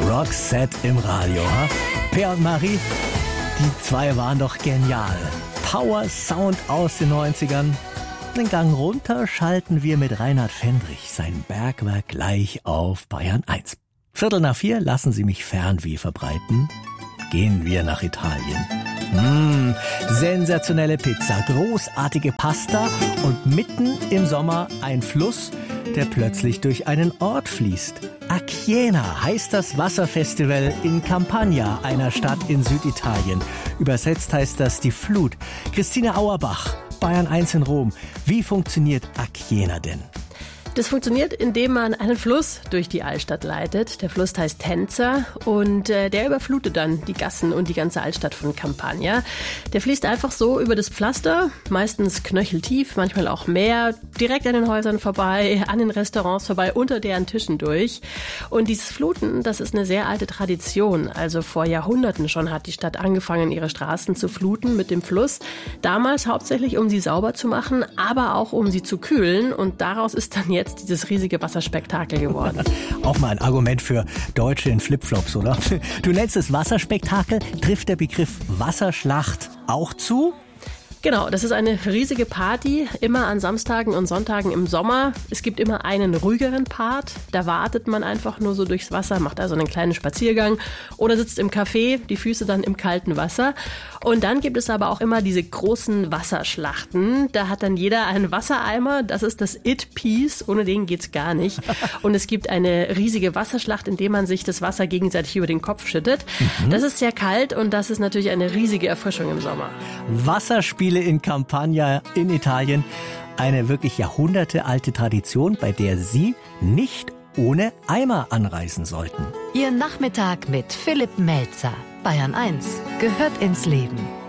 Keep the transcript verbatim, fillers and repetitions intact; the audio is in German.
Roxette im Radio. Ha? Per und Marie, die zwei waren doch genial. Power Sound aus den neunzigern. Den Gang runter schalten wir mit Reinhard Fendrich sein Bergwerk gleich auf Bayern eins. Viertel nach vier lassen Sie mich Fernweh verbreiten. Gehen wir nach Italien. Mmh, sensationelle Pizza, großartige Pasta und mitten im Sommer ein Fluss, der plötzlich durch einen Ort fließt. Acchiena heißt das Wasserfestival in Campania, einer Stadt in Süditalien. Übersetzt heißt das die Flut. Christine Auerbach, Bayern eins in Rom. Wie funktioniert Acchiena denn? Das funktioniert, indem man einen Fluss durch die Altstadt leitet. Der Fluss heißt Tenza und äh, der überflutet dann die Gassen und die ganze Altstadt von Campania. Der fließt einfach so über das Pflaster, meistens knöcheltief, manchmal auch mehr, direkt an den Häusern vorbei, an den Restaurants vorbei, unter deren Tischen durch. Und dieses Fluten, das ist eine sehr alte Tradition. Also vor Jahrhunderten schon hat die Stadt angefangen, ihre Straßen zu fluten mit dem Fluss. Damals hauptsächlich, um sie sauber zu machen, aber auch um sie zu kühlen. Und daraus ist dann jetzt dieses riesige Wasserspektakel geworden. Auch mal ein Argument für Deutsche in Flipflops, oder? Du nennst es Wasserspektakel. Trifft der Begriff Wasserschlacht auch zu? Genau, das ist eine riesige Party, immer an Samstagen und Sonntagen im Sommer. Es gibt immer einen ruhigeren Part, da wartet man einfach nur so durchs Wasser, macht also einen kleinen Spaziergang oder sitzt im Café, die Füße dann im kalten Wasser. Und dann gibt es aber auch immer diese großen Wasserschlachten. Da hat dann jeder einen Wassereimer, das ist das It-Piece, ohne den geht's gar nicht. Und es gibt eine riesige Wasserschlacht, in der man sich das Wasser gegenseitig über den Kopf schüttet. Mhm. Das ist sehr kalt und das ist natürlich eine riesige Erfrischung im Sommer. Wasserspiele in Campania in Italien. Eine wirklich jahrhundertealte Tradition, bei der Sie nicht ohne Eimer anreisen sollten. Ihr Nachmittag mit Philipp Melzer. Bayern eins gehört ins Leben.